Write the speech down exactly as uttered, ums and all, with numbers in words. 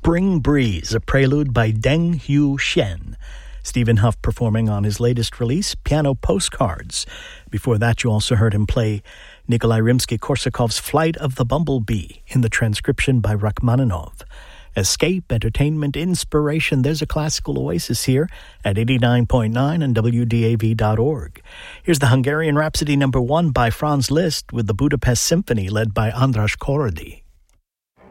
Spring Breeze, a prelude by Deng Hu Shen. Stephen Huff performing on his latest release, Piano Postcards. Before that, you also heard him play Nikolai Rimsky-Korsakov's Flight of the Bumblebee in the transcription by Rachmaninoff. Escape, entertainment, inspiration. There's a classical oasis here at eighty-nine point nine and W D A V dot org. Here's the Hungarian Rhapsody number one by Franz Liszt with the Budapest Symphony led by András Korody.